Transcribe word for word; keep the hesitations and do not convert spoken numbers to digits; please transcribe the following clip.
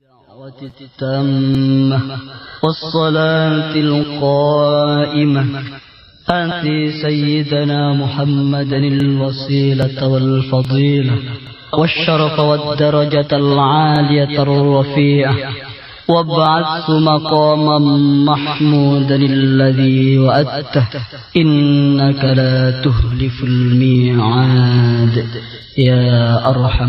التامة والصلاة القائمة آت سيدنا محمدا الوسيلة والفضيلة والشرف والدرجة العالية الرفيعة وابعثه مقاما محمودا الذي وعدته إنك لا تخلف الميعاد يا أرحم